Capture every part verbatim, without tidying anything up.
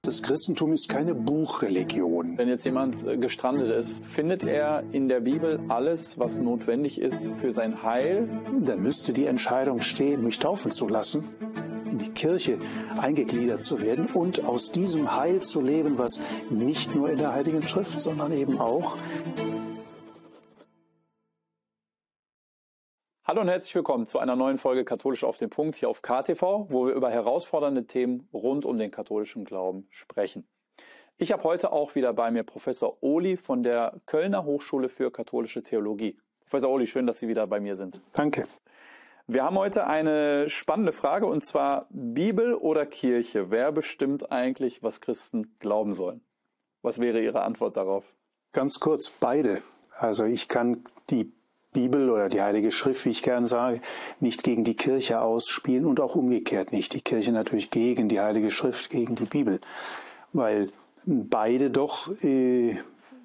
Das Christentum ist keine Buchreligion. Wenn jetzt jemand gestrandet ist, findet er in der Bibel alles, was notwendig ist für sein Heil? Dann müsste die Entscheidung stehen, mich taufen zu lassen, in die Kirche eingegliedert zu werden und aus diesem Heil zu leben, was nicht nur in der Heiligen Schrift, sondern eben auch. Hallo und herzlich willkommen zu einer neuen Folge Katholisch auf den Punkt hier auf K T V, wo wir über herausfordernde Themen rund um den katholischen Glauben sprechen. Ich habe heute auch wieder bei mir Professor Ohly von der Kölner Hochschule für katholische Theologie. Professor Ohly, schön, dass Sie wieder bei mir sind. Danke. Wir haben heute eine spannende Frage, und zwar Bibel oder Kirche. Wer bestimmt eigentlich, was Christen glauben sollen? Was wäre Ihre Antwort darauf? Ganz kurz, beide. Also ich kann die Bibel oder die Heilige Schrift, wie ich gern sage, nicht gegen die Kirche ausspielen und auch umgekehrt nicht. Die Kirche natürlich gegen die Heilige Schrift, gegen die Bibel, weil beide doch äh,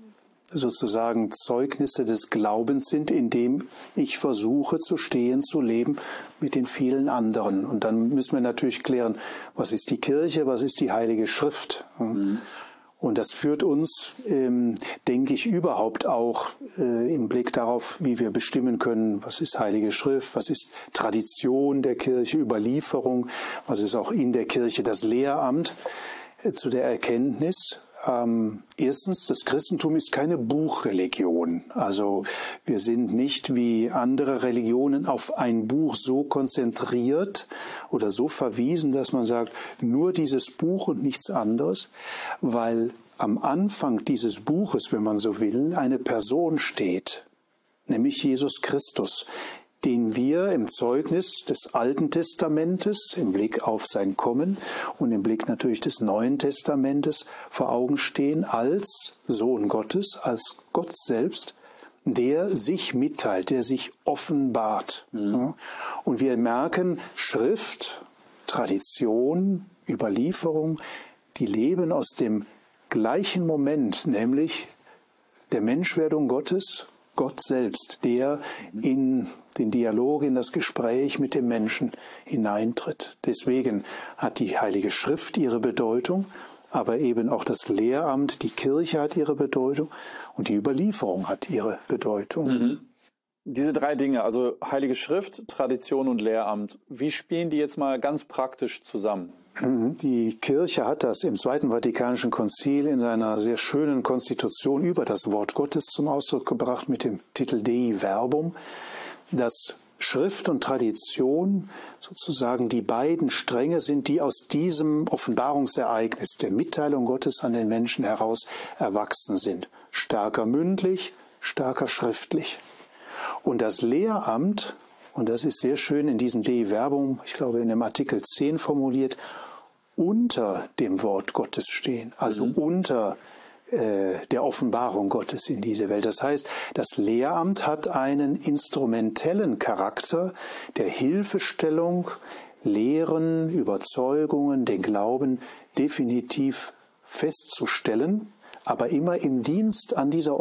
sozusagen Zeugnisse des Glaubens sind, indem ich versuche zu stehen, zu leben mit den vielen anderen. Und dann müssen wir natürlich klären, was ist die Kirche, was ist die Heilige Schrift? Mhm. Und das führt uns, ähm, denke ich, überhaupt auch äh, im Blick darauf, wie wir bestimmen können, was ist Heilige Schrift, was ist Tradition der Kirche, Überlieferung, was ist auch in der Kirche das Lehramt, äh, zu der Erkenntnis. Ähm, erstens, das Christentum ist keine Buchreligion. Also wir sind nicht wie andere Religionen auf ein Buch so konzentriert oder so verwiesen, dass man sagt, nur dieses Buch und nichts anderes, weil am Anfang dieses Buches, wenn man so will, eine Person steht, nämlich Jesus Christus, den wir im Zeugnis des Alten Testamentes, im Blick auf sein Kommen und im Blick natürlich des Neuen Testamentes vor Augen stehen als Sohn Gottes, als Gott selbst, der sich mitteilt, der sich offenbart. Mhm. Und wir merken, Schrift, Tradition, Überlieferung, die leben aus dem gleichen Moment, nämlich der Menschwerdung Gottes, Gott selbst, der in den Dialog, in das Gespräch mit dem Menschen hineintritt. Deswegen hat die Heilige Schrift ihre Bedeutung, aber eben auch das Lehramt, die Kirche hat ihre Bedeutung und die Überlieferung hat ihre Bedeutung. Mhm. Diese drei Dinge, also Heilige Schrift, Tradition und Lehramt, wie spielen die jetzt mal ganz praktisch zusammen? Die Kirche hat das im Zweiten Vatikanischen Konzil in einer sehr schönen Konstitution über das Wort Gottes zum Ausdruck gebracht mit dem Titel Dei Verbum, dass Schrift und Tradition sozusagen die beiden Stränge sind, die aus diesem Offenbarungsereignis der Mitteilung Gottes an den Menschen heraus erwachsen sind. Stärker mündlich, stärker schriftlich. Und das Lehramt, und das ist sehr schön in diesem Dei Verbum, ich glaube in dem Artikel zehn formuliert, unter dem Wort Gottes stehen, also mhm. unter äh, der Offenbarung Gottes in diese Welt. Das heißt, das Lehramt hat einen instrumentellen Charakter der Hilfestellung, Lehren, Überzeugungen, den Glauben definitiv festzustellen, aber immer im Dienst an dieser